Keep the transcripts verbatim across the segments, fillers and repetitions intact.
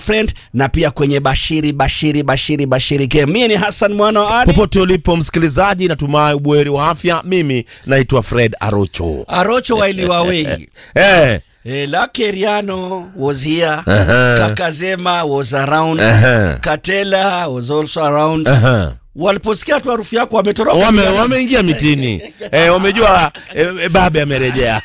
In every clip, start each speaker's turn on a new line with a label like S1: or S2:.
S1: friend na pia kwenye Bashiri Bashiri Bashiri Bashiri game. Mimi ni Hassan Mwana wa Ali.
S2: Popote ulipo msikilizaji, natumai buheri wa afya. Mimi naitwa Fred Arocho.
S1: Arocho wa Iliwawei.
S2: Eh.
S1: Eh, Lakeriano was here.
S2: Uh-huh.
S1: Kakazema was around.
S2: Uh-huh.
S1: Katela was also around.
S2: Uh-huh.
S1: Waliposikia tu harufu yako wametoroka.
S2: Wame wameingia mitini. Eh, wamejua eh, babe amerejea.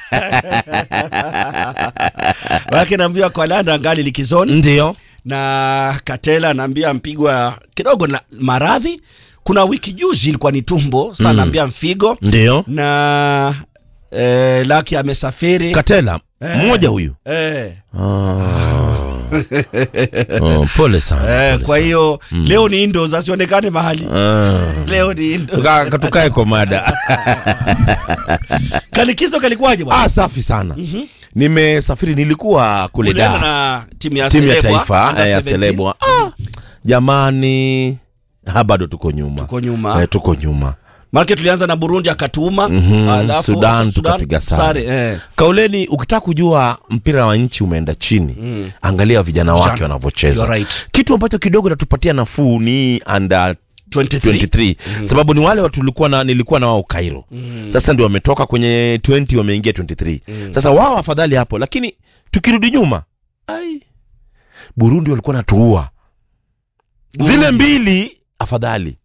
S1: Wake naambia kwa landa ngali likizoni.
S2: Ndio.
S1: Na Katela naambia mpigwa kidogo na maradhi. Kuna wiki juzi ilikuwa ni tumbo, sana mm. naambia mfigo.
S2: Ndio.
S1: Na eh, Laki amesafiri.
S2: Katela
S1: eh,
S2: mmoja huyu.
S1: Eh.
S2: Ah. Oh, pole sana.
S1: Eh, kwa hiyo mm. leo ni Indos asionekane mahali.
S2: Ah.
S1: Leo ni Indos.
S2: Katukae kwa mada.
S1: Kalikizo kalikuwaje bwana?
S2: Ah, safi sana.
S1: Mhm.
S2: Nimesafiri, nilikuwa kule da.
S1: Na timu ya
S2: timu ya
S1: Selebwa,
S2: taifa ya Selebwa. Ah, jamani, ha bado tuko nyuma.
S1: Tuko nyuma.
S2: Eh, tuko nyuma.
S1: Market tulianza na Burundi akatuma,
S2: mm-hmm.
S1: alafu
S2: Sudan, Sudan tukapiga sare.
S1: Eh.
S2: Kauleni, ukitaka kujua mpira wa nchi umeenda chini, mm. angalia vijana wake wanavyocheza.
S1: Right.
S2: Kitu ambacho kidogo natupatia nafuu ni under twenty-three. Mm. Sababu ni wale watu tulikuwa na nilikuwa na wao Cairo. Mm. Sasa ndio wametoka kwenye twenty wameingia twenty-three. Mm. Sasa wao afadhali hapo, lakini tukirudi nyuma, ai Burundi walikuwa natuua. Zile mbili afadhali.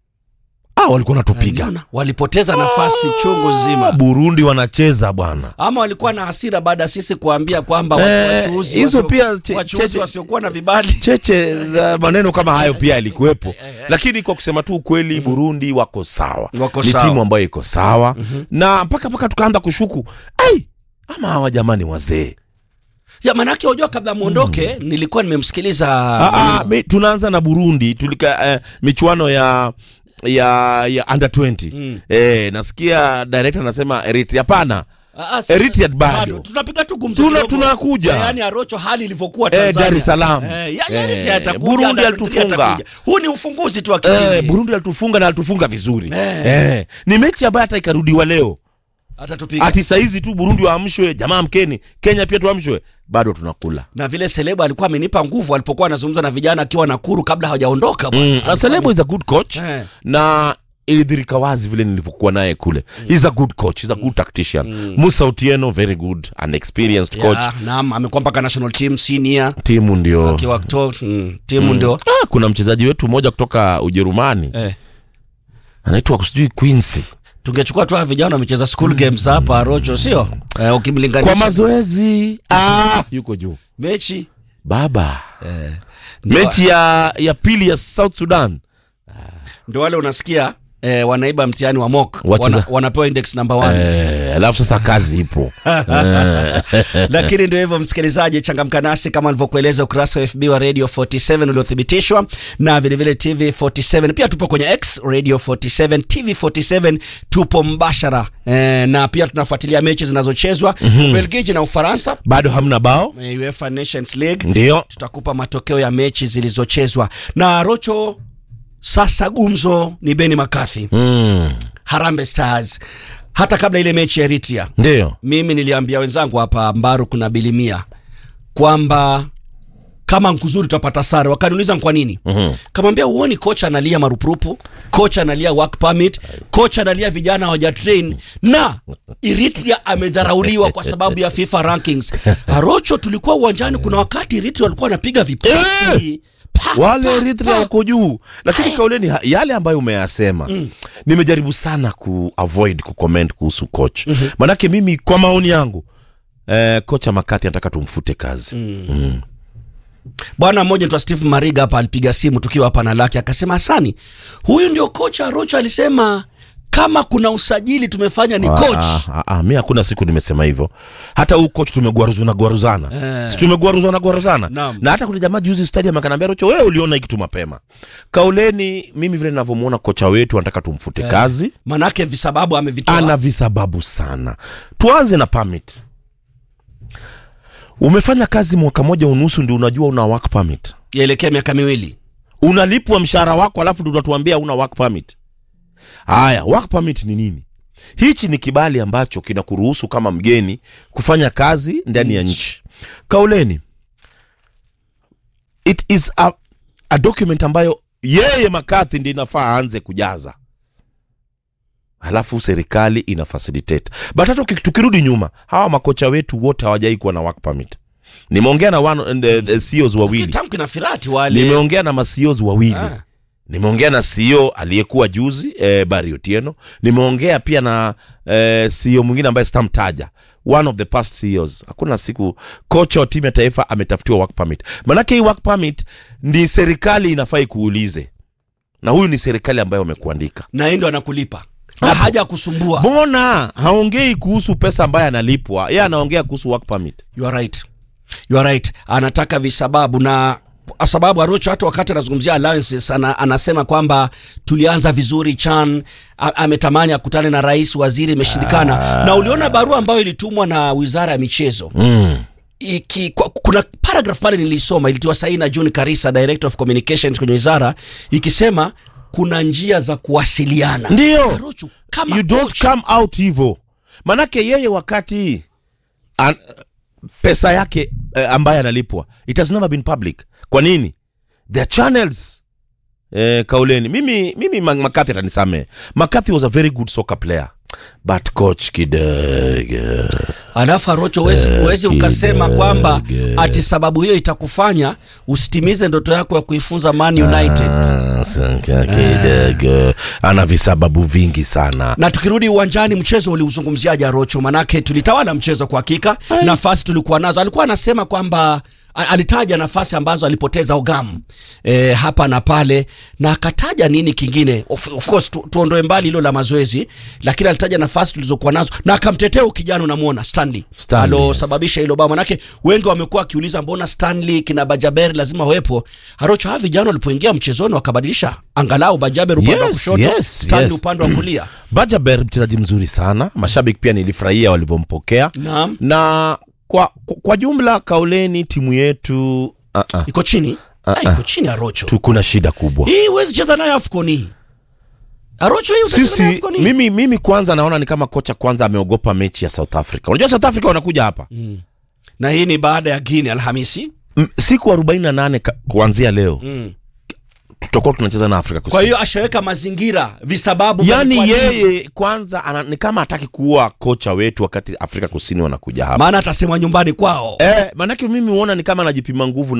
S2: Ah, walikuwa natupiga.
S1: Walipoteza nafasi oh, chungu zima.
S2: Burundi wanacheza bwana.
S1: Ama walikuwa na hasira baada sisi kuambia kwamba
S2: eh,
S1: wachuuzi
S2: hizo pia che,
S1: wachuuzi wasiokuwa na vibali.
S2: Cheche za maneno kama hayo pia ilikuwepo. Lakini kwa kusema tu ukweli, mm-hmm. Burundi wako sawa.
S1: Wako
S2: ni
S1: sawa.
S2: Timu ambayo iko sawa.
S1: Mm-hmm.
S2: Na mpaka mpaka tukaanza kushuku. Ai, ama hawa jamani wazee.
S1: Ya manake unajua kabla muondoke mm. nilikuwa nimemsikiliza.
S2: Ah, ah, tunaanza na Burundi. Tulika eh, michuano ya ya ya under twenty. Mm. Eh, nasikia director anasema Eritrea hapana. Eritrea bado.
S1: Tunapiga tu gumzo.
S2: Tuna tunakuja.
S1: Eh, yani Arocho hali ilivyokuwa Tanzania.
S2: Eh, Dar es Salaam.
S1: Eh, ya Eritrea atakuja.
S2: Burundi alitufunga.
S1: Huu ni ufunguzi tu wa kipindi.
S2: Eh, Burundi alitufunga na alitufunga vizuri.
S1: Eh.
S2: Eh, ni mechi ambayo hata ikarudiwa leo.
S1: Atatupiga.
S2: Ati saizi tu Burundi waamshwe, jamaa mkeni, Kenya pia tuamshwe, bado tunakula.
S1: Na vile Selebo alikuwa amenipa nguvu alipokuwa anazungumza na vijana akiwa Nakuru kabla hawajaondoka
S2: bwana. Mm, Selebo is a good coach. Eh. Na ilidhirika wazi vile nilivyokuwa naye kule. Mm. He's a good coach, he's a good tactician. Mm. Musa Otieno very good, an experienced coach.
S1: Yeah, naam, amekuwa mpaka national team senior.
S2: Timu ndio.
S1: Akiwa kutoka mm, timu mm. ndio.
S2: Ah, kuna mchezaji wetu mmoja kutoka Ujerumani. Eh. Anaitwa kusijui Quincy.
S1: Tungechukua tu vijana wamecheza school mm. games hapa Arocho sio? Eh, ukimlinganisha.
S2: Kwa mazoezi ah yuko juu.
S1: Mechi
S2: baba. Eh. Mechi ya ya pili ya South Sudan.
S1: Ndio wale unasikia eh, wanaiba mtihani wa mock. Wana, wanapewa index number one.
S2: Eh, alafu sasa kazi ipo.
S1: Lakini ndio hivyo msikilizaji, changamka nasi kama nilivyokueleza ukurasa wa F B wa Radio forty-seven uliothibitishwa na vile vile T V forty-seven. Pia tupo kwenye X Radio forty-seven, T V forty-seven tupo mbashara. Eh, na pia tunafuatilia mechi zinazochezwa. Mm-hmm. Belgiji na Ufaransa
S2: bado hamna bao.
S1: eh, UEFA Nations League.
S2: Ndio.
S1: Tutakupa matokeo ya mechi zilizochezwa. Na Arocho, sasa gumzo ni Beni Makathi.
S2: Mm.
S1: Harambee Stars. Hata kabla ile mechi ya Eritrea.
S2: Ndio.
S1: Mimi niliambia wenzangu hapa Mbaru kuna bilimia kwamba kama nkuzuri tutapata sare. Wakaniuliza kwa nini? Mm-hmm. Kamwambia uoni kocha analia marupurupu, kocha analia work permit, kocha analia vijana hawaja train na Eritrea amedharauliwa kwa sababu ya FIFA rankings. Arocho, tulikuwa uwanjani kuna wakati Eritrea walikuwa wanapiga vipasi. Pa,
S2: wale Eritrea wako juu. Lakini kauleni yale ambayo umeyasema, mm. nimejaribu sana ku avoid ku comment kuhusu coach. Mm-hmm. Manake mimi kwa maoni yangu eh, kocha Makathi anataka tumfute kazi. Mm. Mm.
S1: Bwana mmoja anaitwa Steve Mariga hapa alipiga simu tukiwa hapa na Laki akasema, Hasani, huyu ndio kocha Arocho alisema kama kuna usajili tumefanya ni coach.
S2: Ah, ah, ah, mimi hakuna siku nimesema hivyo. Hata huyu coach tumegwaruzana gwaruzana. Eh. Si tumegwaruzana gwaruzana. Na, na hata kuna jamaa juzi stadium akaniambia, Arocho, wewe uliona hiki tu mapema. Kauleni, mimi vile ninavyomuona kocha wetu anataka tumfute eh, kazi.
S1: Manake visababu amevitoa.
S2: Ana visababu sana. Tuanze na permit. Umefanya kazi mwaka moja unusu ndio unajua una work permit.
S1: Yaelekea miaka miwili.
S2: Unalipwa mshahara wako alafu ndio unatuambia una work permit. Haya, work permit ni nini? Hichi ni kibali ambacho kinakuruhusu kama mgeni kufanya kazi ndani ya nchi. Kauleni, it is a, a document ambayo yeye McCarthy ndiye inafaa aanze kujaza, halafu serikali ina facilitate. But hata tukirudi nyuma, hawa makocha wetu wote hawajai kuwa na work permit. Nimeongea na one the, the C E Os wawili.
S1: Tangu kina Firati wale.
S2: Nimeongea na ma C E Os wawili. Ah. Nimeongea na C E O aliyekuwa juzi eh, Barry Otieno. Nimeongea pia na eh, C E O mwingine ambaye sitamtaja, one of the past C E Os. Hakuna siku kocha wa timu ya taifa ametafutiwa work permit. Manake hii work permit ndi serikali inafai kuulize, na huyu ni serikali ambayo wamekuandika
S1: na yeye ndo anakulipa na haja kusumbua.
S2: Mbona haongei kuhusu pesa ambayo analipwa, yeye anaongea kuhusu work permit?
S1: You are right, you are right. Anataka visababu, na sababu Arocho hata wakati anazungumzia alliances ana, anasema kwamba tulianza vizuri Chan ametamani akutane na rais, waziri imeshindikana. Ah. Na uliona barua ambayo ilitumwa na Wizara ya Michezo. Mm. Iki, kuna paragraph pale nilisoma ilitiwa saini na John Karisa, Director of Communications kwenye wizara, ikisema kuna njia za kuwasiliana.
S2: Ndio.
S1: Arocho, kama
S2: you don't come out hivyo. Manake yeye wakati an, pesa yake uh, ambaye analipwa, it has never been public. Kwa nini? Their channels. Eh, kauleni. Mimi mimi McCarthy atanisame. McCarthy was a very good soccer player. But coach kidogo.
S1: Alafu Arocho wezi, wezi ukasema kwamba ati sababu hiyo itakufanya usitimize ndoto yako ya kuifunza Man United.
S2: Ah, kidogo. Ana visababu vingi sana.
S1: Na tukirudi uwanjani, mchezo uliuzungumziaje Arocho? Manake tulitawala mchezo kwa hakika. Nafasi tulikuwa nazo. Alikuwa anasema kwamba alitaja nafasi ambazo alipoteza Ogamu e, hapa na pale, na akataja nini kingine. Of, of course tu, tuondoe mbali hilo la mazoezi, lakini alitaja nafasi tulizokuwa nazo na akamtetea kijana unamuona Stanley, Stanley alosababisha hilo bao. Manake wengi wamekuwa akiuliza mbona Stanley kina Bajaber lazima wepo. Arocho, hawa vijana walipoingia mchezoni wakabadilisha, angalau Bajaber upande wa
S2: yes,
S1: kushoto,
S2: yes,
S1: Stanley
S2: yes.
S1: upande wa kulia.
S2: Bajaber mchezaji mzuri sana, mashabiki pia nilifurahia walivyompokea.
S1: Naam.
S2: Na Kwa, kwa jumla kauleni timu yetu uh -uh.
S1: iko chini. Uh -uh. Iko chini Arocho.
S2: Tu kuna shida kubwa.
S1: Hii huwezi cheza nayo AFCON. Arocho, hii utacheza nayo AFCON.
S2: Mimi mimi kwanza naona ni kama kocha kwanza ameogopa mechi ya South Africa. Unajua South Africa wanakuja hapa. Mm.
S1: Na hii ni baada ya Guinea Alhamisi.
S2: M, siku arobaini na nane kuanzia leo. Mm. Tutakuwa tunacheza na Afrika Kusini.
S1: Kwa hiyo ashaweka mazingira, visababu.
S2: Yani yeye kwanza ana, ni kama hataki kuwa kocha wetu wakati Afrika Kusini wanakuja hapa.
S1: Maana atasema nyumbani kwao.
S2: Eh, maana yake mimi muona ni kama anajipima nguvu.